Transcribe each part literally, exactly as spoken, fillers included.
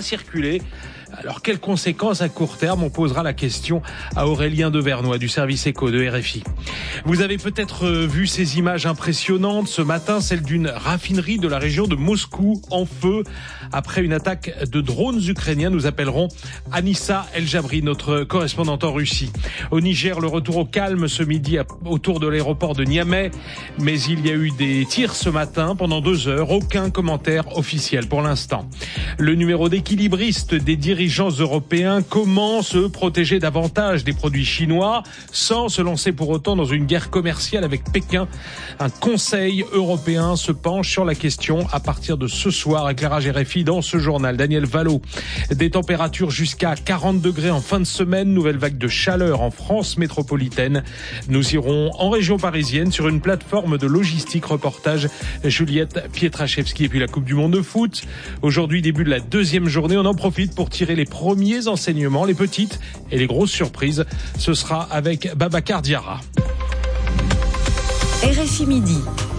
circuler. Alors, quelles conséquences à court terme? On posera la question à Aurélien Devernois du service éco de R F I. Vous avez peut-être vu ces images impressionnantes ce matin, celle d'une raffinerie de la région de Moscou en feu. Après une attaque de drones ukrainiens, nous appellerons Anissa El-Jabri, notre correspondante en Russie. Au Niger, le retour au calme ce midi autour de l'aéroport de Niamey. Mais il y a eu des tirs ce matin pendant deux heures. Aucun commentaire officiel pour l'instant. Le numéro d'équilibriste des dirigeants européens, comment se protéger davantage des produits chinois sans se lancer pour autant dans une guerre commerciale avec Pékin. Un conseil européen se penche sur la question à partir de ce soir. Éclairage R F I dans ce journal. Daniel Vallot. Des températures jusqu'à quarante degrés en fin de semaine. Nouvelle vague de chaleur en France métropolitaine. Nous irons en région parisienne sur une plateforme de logistique. Reportage Juliette Pietraszewski. Et puis la Coupe du Monde de foot. Aujourd'hui, début de la deuxième journée. On en profite pour tirer les premiers enseignements, les petites et les grosses surprises. Ce sera avec Babacar Diarra. R F I Midi.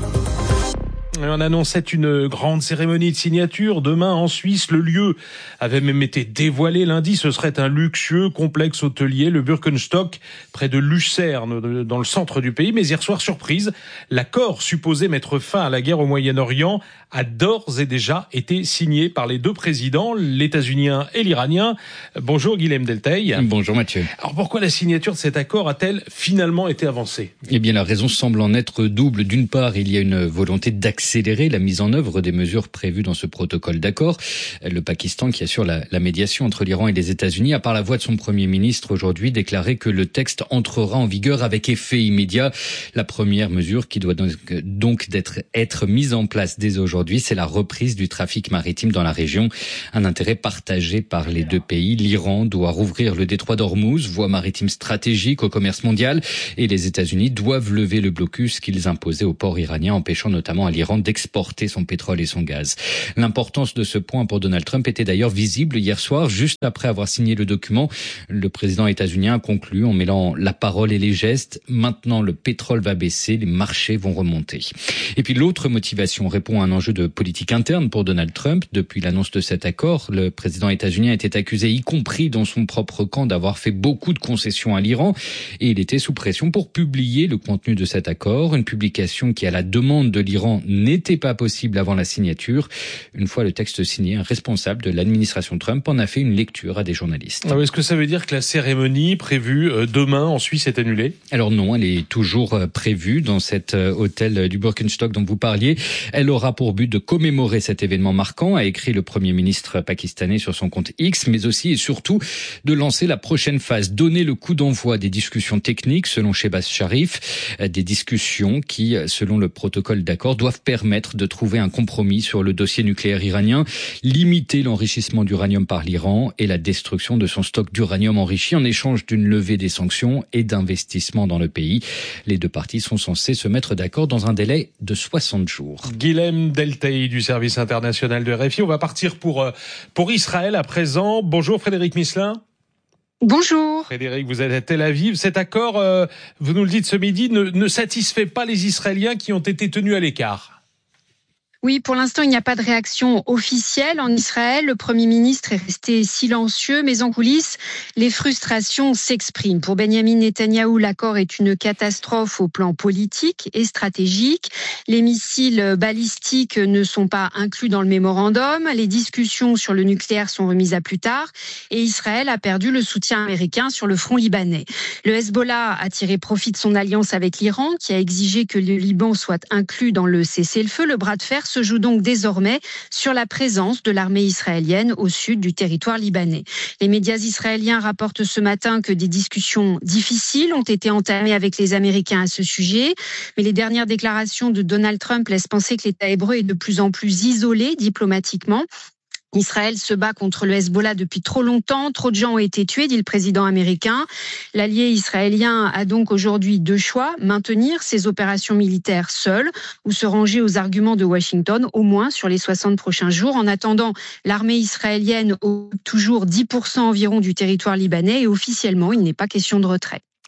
On annonçait une grande cérémonie de signature demain en Suisse. Le lieu avait même été dévoilé lundi. Ce serait un luxueux complexe hôtelier, le Birkenstock, près de Lucerne, dans le centre du pays. Mais hier soir, surprise, l'accord supposé mettre fin à la guerre au Moyen-Orient a d'ores et déjà été signé par les deux présidents, l'États-Unien et l'Iranien. Bonjour Guilhem Delteil. Bonjour Mathieu. Alors pourquoi la signature de cet accord a-t-elle finalement été avancée? Eh bien la raison semble en être double. D'une part, il y a une volonté d'accélérer la mise en œuvre des mesures prévues dans ce protocole d'accord. Le Pakistan, qui assure la, la médiation entre l'Iran et les États-Unis, a par la voix de son Premier ministre aujourd'hui déclaré que le texte entrera en vigueur avec effet immédiat. La première mesure qui doit donc, donc d'être, être mise en place dès aujourd'hui, c'est la reprise du trafic maritime dans la région. Un intérêt partagé par les deux pays. L'Iran doit rouvrir le détroit d'Ormuz, voie maritime stratégique au commerce mondial, et les États-Unis doivent lever le blocus qu'ils imposaient au port iranien, empêchant notamment à l'Iran d'exporter son pétrole et son gaz. L'importance de ce point pour Donald Trump était d'ailleurs visible hier soir, juste après avoir signé le document. Le président états-unien a conclu en mêlant la parole et les gestes. Maintenant, le pétrole va baisser, les marchés vont remonter. Et puis l'autre motivation répond à un enjeu de politique interne pour Donald Trump. Depuis l'annonce de cet accord, le président états-unien était accusé, y compris dans son propre camp, d'avoir fait beaucoup de concessions à l'Iran. Et il était sous pression pour publier le contenu de cet accord. Une publication qui, à la demande de l'Iran, n'était pas possible avant la signature. Une fois le texte signé, un responsable de l'administration Trump en a fait une lecture à des journalistes. Alors, est-ce que ça veut dire que la cérémonie prévue demain en Suisse est annulée? Alors non, elle est toujours prévue dans cet hôtel du Birkenstock dont vous parliez. Elle aura pour but de commémorer cet événement marquant, a écrit le Premier ministre pakistanais sur son compte X, mais aussi et surtout de lancer la prochaine phase, donner le coup d'envoi des discussions techniques, selon Shehbaz Sharif, des discussions qui, selon le protocole d'accord, doivent permettre de trouver un compromis sur le dossier nucléaire iranien, limiter l'enrichissement d'uranium par l'Iran et la destruction de son stock d'uranium enrichi en échange d'une levée des sanctions et d'investissements dans le pays. Les deux parties sont censées se mettre d'accord dans un délai de soixante jours. Guilhem Delteil du service international de R F I. On va partir pour, pour Israël à présent. Bonjour Frédéric Misselin. Bonjour. Frédéric, vous êtes à Tel Aviv. Cet accord, euh, vous nous le dites ce midi, ne, ne satisfait pas les Israéliens qui ont été tenus à l'écart. Oui, pour l'instant, il n'y a pas de réaction officielle en Israël. Le Premier ministre est resté silencieux, mais en coulisses, les frustrations s'expriment. Pour Benjamin Netanyahou, l'accord est une catastrophe au plan politique et stratégique. Les missiles balistiques ne sont pas inclus dans le mémorandum. Les discussions sur le nucléaire sont remises à plus tard. Et Israël a perdu le soutien américain sur le front libanais. Le Hezbollah a tiré profit de son alliance avec l'Iran, qui a exigé que le Liban soit inclus dans le cessez-le-feu. Le bras de fer se joue donc désormais sur la présence de l'armée israélienne au sud du territoire libanais. Les médias israéliens rapportent ce matin que des discussions difficiles ont été entamées avec les Américains à ce sujet, mais les dernières déclarations de Donald Trump laissent penser que l'État hébreu est de plus en plus isolé diplomatiquement. Israël se bat contre le Hezbollah depuis trop longtemps. Trop de gens ont été tués, dit le président américain. L'allié israélien a donc aujourd'hui deux choix. Maintenir ses opérations militaires seul ou se ranger aux arguments de Washington, au moins sur les soixante prochains jours. En attendant, l'armée israélienne occupe toujours dix pour cent environ du territoire libanais et officiellement, il n'est pas question de retrait.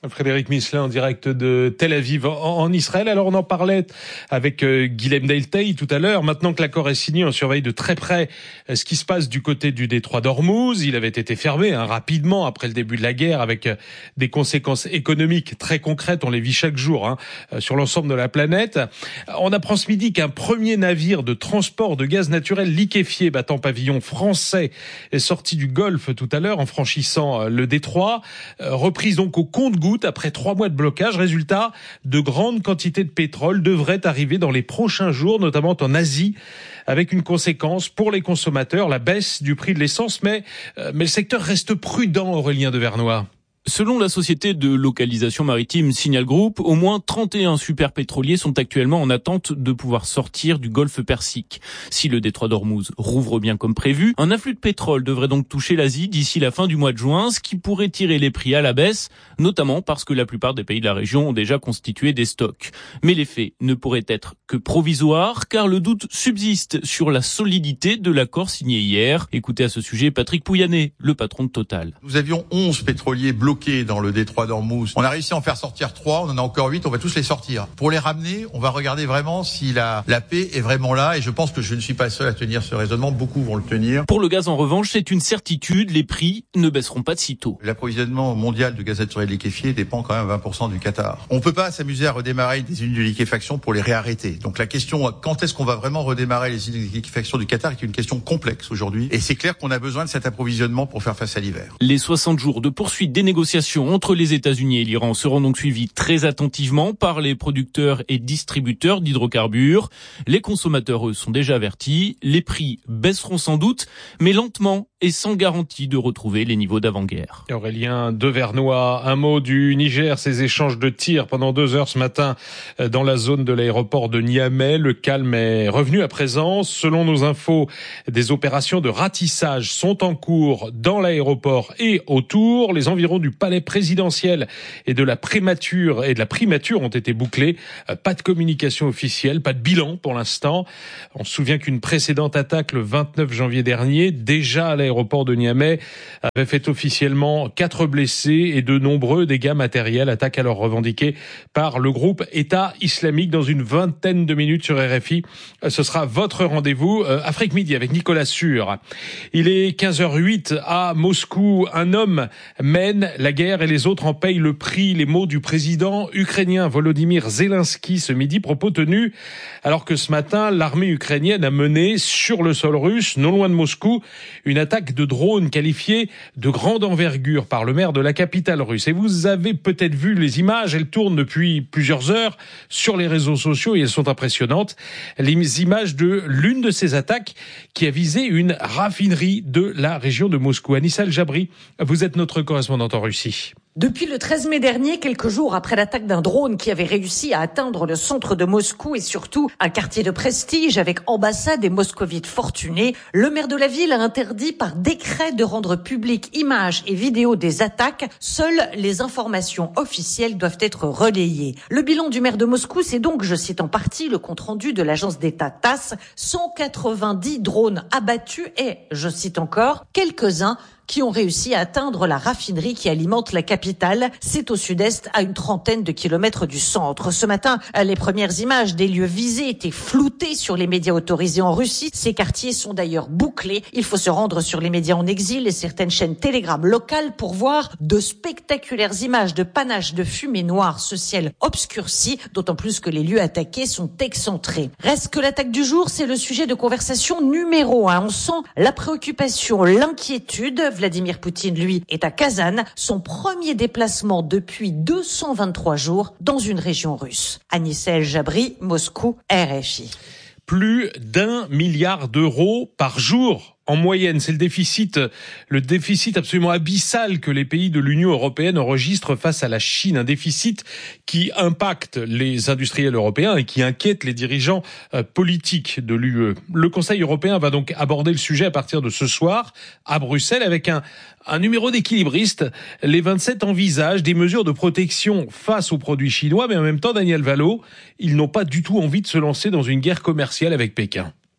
Frédéric Misselin en direct de Tel Aviv en, en Israël. Alors on en parlait avec euh, Guilhem Deltey tout à l'heure. Maintenant que l'accord est signé, on surveille de très près euh, ce qui se passe du côté du détroit d'Ormuz. Il avait été fermé hein, rapidement après le début de la guerre avec euh, des conséquences économiques très concrètes. On les vit chaque jour hein, euh, sur l'ensemble de la planète. On apprend ce midi qu'un premier navire de transport de gaz naturel liquéfié battant pavillon français est sorti du Golfe tout à l'heure en franchissant euh, le détroit. Euh, reprise donc au compte-gouttes après trois mois de blocage. Résultat, de grandes quantités de pétrole devraient arriver dans les prochains jours, notamment en Asie, avec une conséquence pour les consommateurs, la baisse du prix de l'essence. Mais, euh, mais le secteur reste prudent, Aurélien Devernois. Selon la société de localisation maritime Signal Group, au moins trente et un superpétroliers sont actuellement en attente de pouvoir sortir du golfe Persique. Si le détroit d'Ormuz rouvre bien comme prévu, un afflux de pétrole devrait donc toucher l'Asie d'ici la fin du mois de juin, ce qui pourrait tirer les prix à la baisse, notamment parce que la plupart des pays de la région ont déjà constitué des stocks. Mais l'effet ne pourrait être que provisoire, car le doute subsiste sur la solidité de l'accord signé hier. Écoutez à ce sujet Patrick Pouyanné, le patron de Total. Nous avions onze pétroliers bloqués dans le détroit d'Ormuz. On a réussi à en faire sortir trois, on en a encore huit, on va tous les sortir. Pour les ramener, on va regarder vraiment si la, la paix est vraiment là, et je pense que je ne suis pas seul à tenir ce raisonnement, beaucoup vont le tenir. Pour le gaz en revanche, c'est une certitude, les prix ne baisseront pas de sitôt. L'approvisionnement mondial de gaz naturel liquéfié dépend quand même à vingt pour cent du Qatar. On peut pas s'amuser à redémarrer des unités de liquéfaction pour les réarrêter. Donc la question, quand est-ce qu'on va vraiment redémarrer les unités de liquéfaction du Qatar est une question complexe aujourd'hui, et c'est clair qu'on a besoin de cet approvisionnement pour faire face à l'hiver. Les soixante jours de poursuite des négociations entre les États-Unis et l'Iran seront donc suivis très attentivement par les producteurs et distributeurs d'hydrocarbures. Les consommateurs, eux, sont déjà avertis. Les prix baisseront sans doute, mais lentement et sans garantie de retrouver les niveaux d'avant-guerre. Aurélien Devernois, un mot du Niger, ces échanges de tirs pendant deux heures ce matin dans la zone de l'aéroport de Niamey. Le calme est revenu à présent. Selon nos infos, des opérations de ratissage sont en cours dans l'aéroport et autour. Les environs du palais présidentiel et de la primature et de la primature ont été bouclés. Pas de communication officielle, pas de bilan pour l'instant. On se souvient qu'une précédente attaque le vingt-neuf janvier dernier, déjà à l'aéroport de Niamey, avait fait officiellement quatre blessés et de nombreux dégâts matériels. Attaque alors revendiquée par le groupe État islamique. Dans une vingtaine de minutes sur R F I, ce sera votre rendez-vous euh, Afrique Midi avec Nicolas Sûr. Il est quinze heures huit à Moscou. Un homme mène la guerre et les autres en payent le prix. Les mots du président ukrainien Volodymyr Zelensky ce midi, propos tenus alors que ce matin, l'armée ukrainienne a mené sur le sol russe, non loin de Moscou, une attaque de drones qualifiée de grande envergure par le maire de la capitale russe. Et vous avez peut-être vu les images, elles tournent depuis plusieurs heures sur les réseaux sociaux et elles sont impressionnantes. Les images de l'une de ces attaques qui a visé une raffinerie de la région de Moscou. Anissa El-Jabri, vous êtes notre correspondante en Russie. Depuis le treize mai dernier, quelques jours après l'attaque d'un drone qui avait réussi à atteindre le centre de Moscou et surtout un quartier de prestige avec ambassade et moscovites fortunés, le maire de la ville a interdit par décret de rendre publiques images et vidéos des attaques. Seules les informations officielles doivent être relayées. Le bilan du maire de Moscou, c'est donc, je cite en partie le compte-rendu de l'agence d'État T A S S, cent quatre-vingt-dix drones abattus et, je cite encore, quelques-uns qui ont réussi à atteindre la raffinerie qui alimente la capitale. C'est au sud-est, à une trentaine de kilomètres du centre. Ce matin, les premières images des lieux visés étaient floutées sur les médias autorisés en Russie. Ces quartiers sont d'ailleurs bouclés. Il faut se rendre sur les médias en exil et certaines chaînes Telegram locales pour voir de spectaculaires images de panache de fumée noire, ce ciel obscurci, d'autant plus que les lieux attaqués sont excentrés. Reste que l'attaque du jour, c'est le sujet de conversation numéro un. On sent la préoccupation, l'inquiétude. Vladimir Poutine, lui, est à Kazan, son premier déplacement depuis deux cent vingt-trois jours dans une région russe. Anissa El-Jabri, Moscou, R F I. Plus d'un milliard d'euros par jour. En moyenne, c'est le déficit, le déficit absolument abyssal que les pays de l'Union européenne enregistrent face à la Chine. Un déficit qui impacte les industriels européens et qui inquiète les dirigeants euh, politiques de l'U E. Le Conseil européen va donc aborder le sujet à partir de ce soir à Bruxelles avec un, un numéro d'équilibriste. Les vingt-sept envisagent des mesures de protection face aux produits chinois, mais en même temps, Daniel Vallot, ils n'ont pas du tout envie de se lancer dans une guerre commerciale avec Pékin.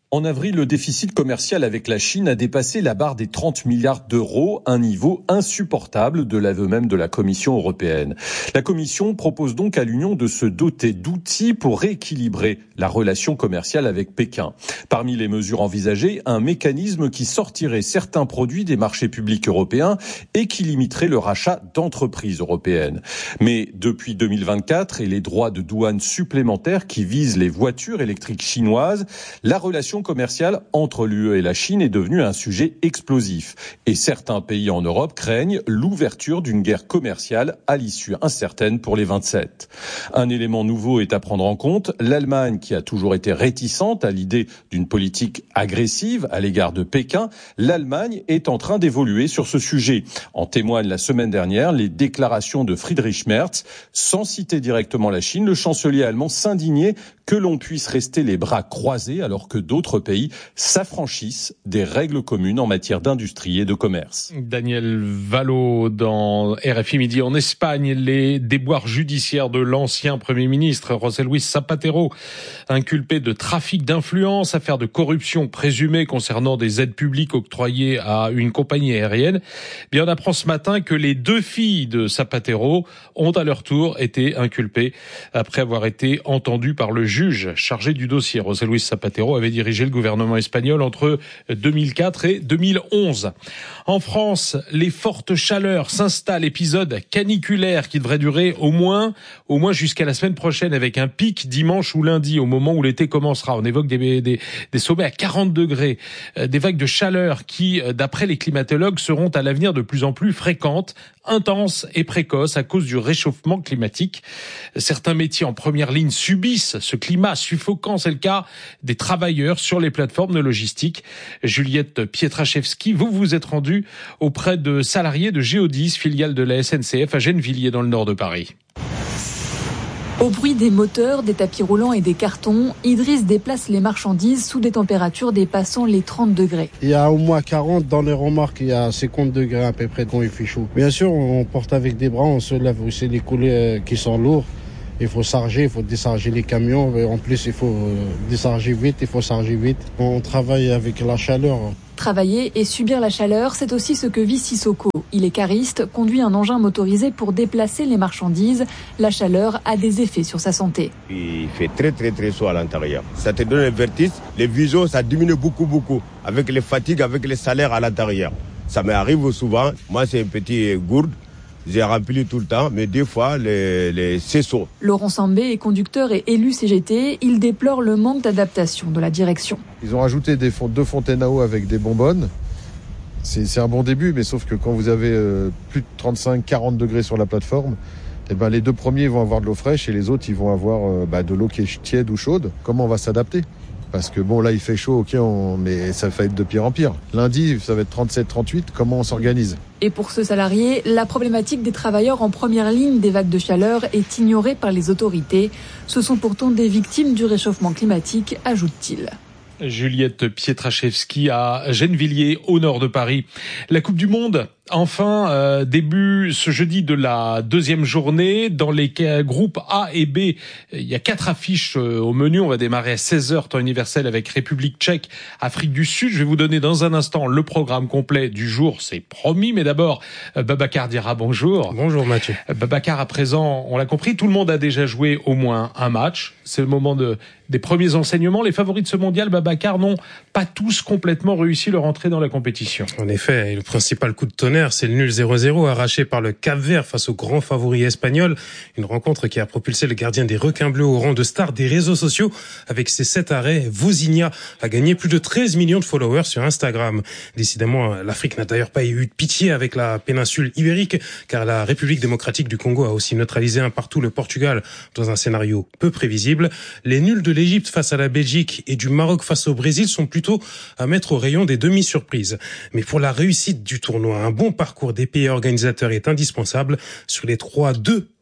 En avril, le déficit commercial avec la Chine a dépassé la barre des trente milliards d'euros, un niveau insupportable de l'aveu même de la Commission européenne. La Commission propose donc à l'Union de se doter d'outils pour rééquilibrer la relation commerciale avec Pékin. Parmi les mesures envisagées, un mécanisme qui sortirait certains produits des marchés publics européens et qui limiterait le rachat d'entreprises européennes. Mais depuis deux mille vingt-quatre et les droits de douane supplémentaires qui visent les voitures électriques chinoises, la relation commerciale entre l'U E et la Chine est devenue un sujet explosif. Et certains pays en Europe craignent l'ouverture d'une guerre commerciale à l'issue incertaine pour les vingt-sept. Un élément nouveau est à prendre en compte. L'Allemagne, qui a toujours été réticente à l'idée d'une politique agressive à l'égard de Pékin, l'Allemagne est en train d'évoluer sur ce sujet. En témoignent la semaine dernière les déclarations de Friedrich Merz. Sans citer directement la Chine, le chancelier allemand s'indignait que l'on puisse rester les bras croisés alors que d'autres pays s'affranchissent des règles communes en matière d'industrie et de commerce. Daniel Valo dans R F I Midi. En Espagne, les déboires judiciaires de l'ancien Premier ministre José Luis Zapatero, inculpé de trafic d'influence, affaire de corruption présumée concernant des aides publiques octroyées à une compagnie aérienne. Bien, on apprend ce matin que les deux filles de Zapatero ont à leur tour été inculpées après avoir été entendues par le juge chargé du dossier. José Luis Zapatero avait dirigé le gouvernement espagnol entre deux mille quatre et deux mille onze. En France, les fortes chaleurs s'installent, épisode caniculaire qui devrait durer au moins, au moins jusqu'à la semaine prochaine, avec un pic dimanche ou lundi, au moment où l'été commencera. On évoque des, des, des sommets à quarante degrés, des vagues de chaleur qui, d'après les climatologues, seront à l'avenir de plus en plus fréquentes, intenses et précoces à cause du réchauffement climatique. Certains métiers en première ligne subissent ce climat suffocant. C'est le cas des travailleurs sur les plateformes de logistique. Juliette Pietraszewski, vous vous êtes rendue auprès de salariés de Géodis, filiale de la S N C F à Gennevilliers dans le nord de Paris. Au bruit des moteurs, des tapis roulants et des cartons, Idriss déplace les marchandises sous des températures dépassant les trente degrés. Il y a au moins quarante dans les remorques, il y a cinquante degrés à peu près quand il fait chaud. Bien sûr, on porte avec des bras, on se lève, c'est les coulées qui sont lourds. Il faut charger, il faut décharger les camions. En plus, il faut décharger vite, il faut charger vite. On travaille avec la chaleur. Travailler et subir la chaleur, c'est aussi ce que vit Sissoko. Il est cariste, conduit un engin motorisé pour déplacer les marchandises. La chaleur a des effets sur sa santé. Il fait très très très chaud à l'intérieur. Ça te donne un vertige. Les visions, ça diminue beaucoup beaucoup. Avec les fatigues, avec les salaires à l'intérieur. Ça m'arrive souvent. Moi, c'est une petite gourde. J'ai rempli tout le temps, mais des fois, les, les, c'est chaud. Laurent Sambé est conducteur et élu C G T. Il déplore le manque d'adaptation de la direction. Ils ont rajouté des deux fontaines à eau avec des bonbonnes. C'est, c'est un bon début, mais sauf que quand vous avez euh, plus de trente-cinq à quarante degrés sur la plateforme, eh ben, les deux premiers vont avoir de l'eau fraîche et les autres, ils vont avoir euh, bah, de l'eau qui est tiède ou chaude. Comment on va s'adapter ? Parce que bon, là, il fait chaud, ok, on... mais ça va être de pire en pire. Lundi, ça va être trente-sept trente-huit. Comment on s'organise ? Et pour ce salarié, la problématique des travailleurs en première ligne des vagues de chaleur est ignorée par les autorités. Ce sont pourtant des victimes du réchauffement climatique, ajoute-t-il. Juliette Pietraszewski à Gennevilliers, au nord de Paris. La Coupe du Monde, enfin, euh, début ce jeudi de la deuxième journée. Dans les groupes A et B, il y a quatre affiches euh, au menu. On va démarrer à seize heures, temps universel, avec République tchèque, Afrique du Sud. Je vais vous donner dans un instant le programme complet du jour, c'est promis. Mais d'abord, euh, Babacar Diarra, bonjour. Bonjour Mathieu. Euh, Babacar, à présent, on l'a compris, tout le monde a déjà joué au moins un match. C'est le moment de, des premiers enseignements. Les favoris de ce mondial, Babacar, n'ont pas tous complètement réussi leur entrée dans la compétition. En effet, le principal coup de tonnerre, c'est le nul zéro zéro arraché par le Cap-Vert face au grand favori espagnol. Une rencontre qui a propulsé le gardien des requins bleus au rang de star des réseaux sociaux. Avec ses sept arrêts, Vozinha a gagné plus de treize millions de followers sur Instagram. Décidément, l'Afrique n'a d'ailleurs pas eu de pitié avec la péninsule ibérique, car la République démocratique du Congo a aussi neutralisé un partout le Portugal dans un scénario peu prévisible. Les nuls de l'Égypte face à la Belgique et du Maroc face au Brésil sont plutôt à mettre au rayon des demi-surprises. Mais pour la réussite du tournoi, un bon parcours des pays organisateurs est indispensable. Sur les trois, deux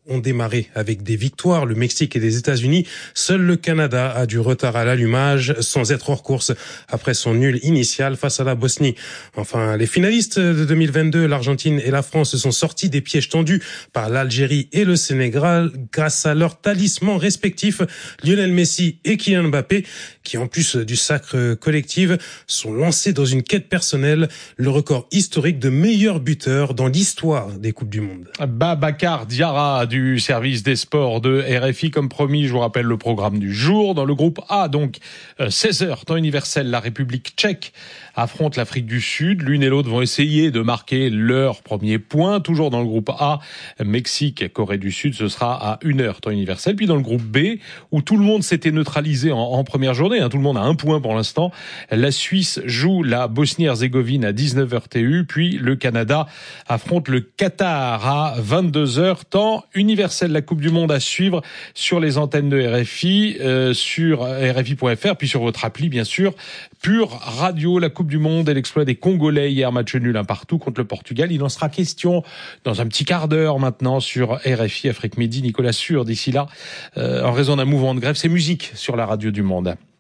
ont démarré avec des victoires, le Mexique et les États-Unis. Seul le Canada a du retard à l'allumage sans être hors course après son nul initial face à la Bosnie. Enfin, les finalistes de deux mille vingt-deux, l'Argentine et la France se sont sortis des pièges tendus par l'Algérie et le Sénégal grâce à leurs talismans respectifs, Lionel Messi et Kylian Mbappé, qui en plus du sacre collectif sont lancés dans une quête personnelle, le record historique de meilleur buteur dans l'histoire des Coupes du Monde. Babacar Diarra du service des sports de R F I, comme promis, je vous rappelle le programme du jour. Dans le groupe A, donc seize heures, temps universel, la République tchèque affronte l'Afrique du Sud. L'une et l'autre vont essayer de marquer leur premier point. Toujours dans le groupe A, Mexique, Corée du Sud, ce sera à une heure, temps universel. Puis dans le groupe B, où tout le monde s'était neutralisé en, en première journée, hein, tout le monde a un point pour l'instant, la Suisse joue la Bosnie-Herzégovine à dix-neuf heures T U, puis le Canada affronte le Qatar à vingt-deux heures, temps universel. La Coupe du Monde à suivre sur les antennes de R F I, euh, sur R F I point F R, puis sur votre appli, bien sûr. Pure Radio, la Coupe du Monde et l'exploit des Congolais hier, match nul un partout contre le Portugal. Il en sera question dans un petit quart d'heure maintenant sur R F I Afrique Midi. Nicolas Sûr, d'ici là, euh, en raison d'un mouvement de grève, c'est musique sur la radio du Monde.